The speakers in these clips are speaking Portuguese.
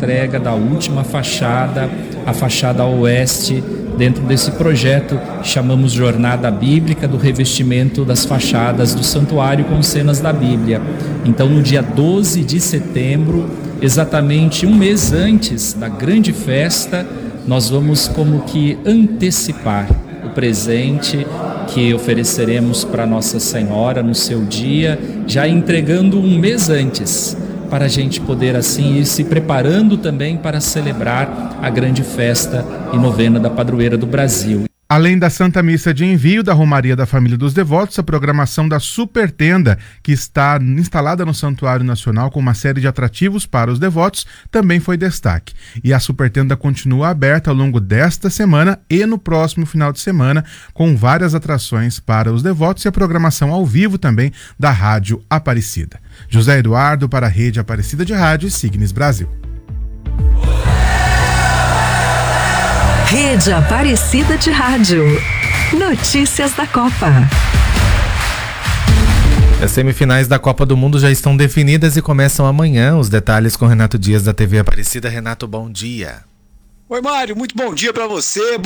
entrega da última fachada, a fachada oeste, dentro desse projeto chamamos Jornada Bíblica do revestimento das fachadas do santuário com cenas da Bíblia. Então, no dia 12 de setembro, exatamente um mês antes da grande festa, nós vamos como que antecipar o presente que ofereceremos para Nossa Senhora no seu dia, já entregando um mês antes, para a gente poder assim ir se preparando também para celebrar a grande festa e novena da Padroeira do Brasil. Além da Santa Missa de Envio da Romaria da Família dos Devotos, a programação da Super Tenda, que está instalada no Santuário Nacional com uma série de atrativos para os devotos, também foi destaque. E a Super Tenda continua aberta ao longo desta semana e no próximo final de semana, com várias atrações para os devotos e a programação ao vivo também da Rádio Aparecida. José Eduardo para a Rede Aparecida de Rádio e Signes Brasil. Rede Aparecida de Rádio. Notícias da Copa. As semifinais da Copa do Mundo já estão definidas e começam amanhã. Os detalhes com Renato Dias da TV Aparecida. Renato, bom dia. Oi, Mário, muito bom dia para você,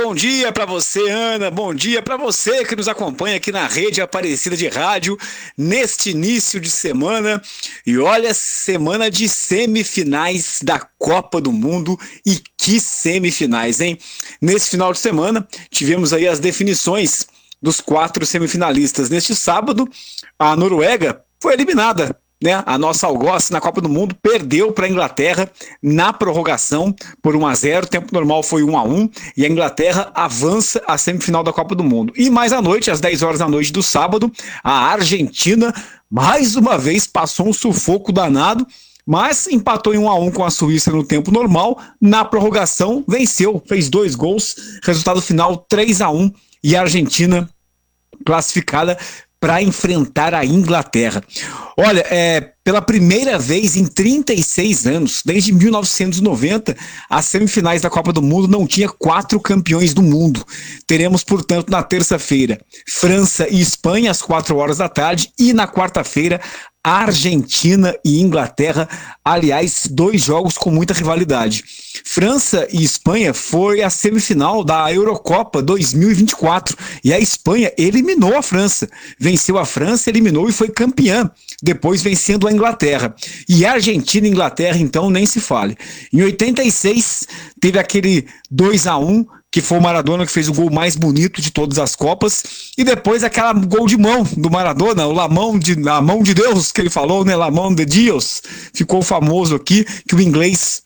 Ana, bom dia para você que nos acompanha aqui na Rede Aparecida de Rádio, neste início de semana, e olha, semana de semifinais da Copa do Mundo, e que semifinais, hein? Nesse final de semana, tivemos aí as definições dos 4 semifinalistas. Neste sábado, a Noruega foi eliminada, né? A nossa algoz na Copa do Mundo perdeu para a Inglaterra na prorrogação por 1-0, o tempo normal foi 1-1 e a Inglaterra avança à semifinal da Copa do Mundo. E mais à noite, às 10 horas da noite do sábado, a Argentina mais uma vez passou um sufoco danado, mas empatou em 1-1 com a Suíça no tempo normal, na prorrogação venceu, fez 2 gols, resultado final 3-1 e a Argentina classificada para enfrentar a Inglaterra. Olha, pela primeira vez em 36 anos, desde 1990, as semifinais da Copa do Mundo não tinha 4 campeões do mundo. Teremos, portanto, na terça-feira, França e Espanha, às 4 horas da tarde, e na quarta-feira, Argentina e Inglaterra, aliás, 2 jogos com muita rivalidade. França e Espanha foi a semifinal da Eurocopa 2024 e a Espanha eliminou a França, venceu a França, eliminou e foi campeã, depois vencendo a Inglaterra. E a Argentina e Inglaterra, então, nem se fale. Em 86, teve aquele 2-1, que foi o Maradona que fez o gol mais bonito de todas as Copas, e depois aquela gol de mão do Maradona, a mão de Deus que ele falou, né, la mão de Dios, ficou famoso aqui, que o inglês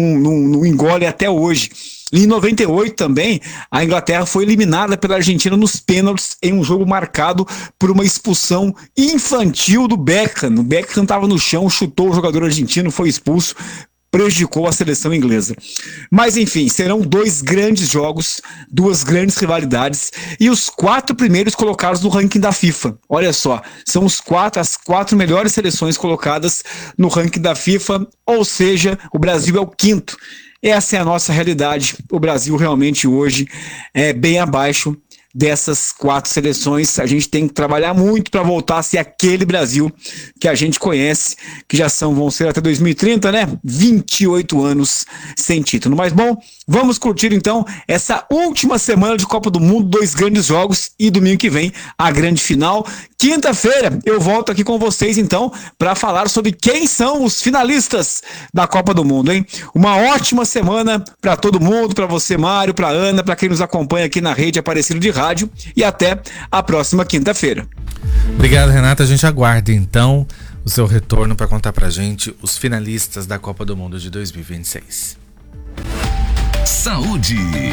não engole até hoje. E em 98 também, a Inglaterra foi eliminada pela Argentina nos pênaltis em um jogo marcado por uma expulsão infantil do Beckham. O Beckham estava no chão, chutou o jogador argentino, foi expulso, prejudicou a seleção inglesa. Mas enfim, serão 2 grandes jogos, 2 grandes rivalidades e os 4 primeiros colocados no ranking da FIFA. Olha só, são as 4 melhores seleções colocadas no ranking da FIFA, ou seja, o Brasil é o 5º. Essa é a nossa realidade. O Brasil realmente hoje é bem abaixo dessas 4 seleções. A gente tem que trabalhar muito para voltar a ser aquele Brasil que a gente conhece, que vão ser até 2030, né? 28 anos sem título. Mas bom, vamos curtir então essa última semana de Copa do Mundo, 2 grandes jogos e domingo que vem a grande final. Quinta-feira eu volto aqui com vocês então para falar sobre quem são os finalistas da Copa do Mundo, hein? Uma ótima semana para todo mundo, para você, Mário, para Ana, para quem nos acompanha aqui na Rede Aparecida de Rádio, e até a próxima quinta-feira. Obrigado, Renata. A gente aguarda então o seu retorno para contar pra gente os finalistas da Copa do Mundo de 2026. Saúde.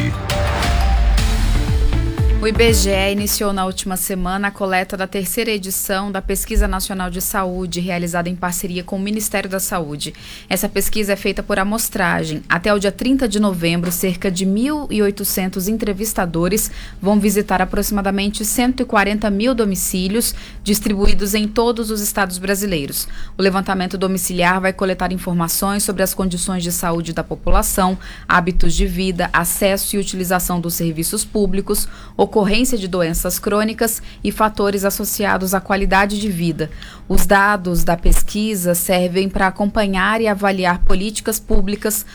O IBGE iniciou na última semana a coleta da 3ª edição da Pesquisa Nacional de Saúde, realizada em parceria com o Ministério da Saúde. Essa pesquisa é feita por amostragem. Até o dia 30 de novembro, cerca de 1.800 entrevistadores vão visitar aproximadamente 140 mil domicílios, distribuídos em todos os estados brasileiros. O levantamento domiciliar vai coletar informações sobre as condições de saúde da população, hábitos de vida, acesso e utilização dos serviços públicos, ocorrência de doenças crônicas e fatores associados à qualidade de vida. Os dados da pesquisa servem para acompanhar e avaliar políticas públicas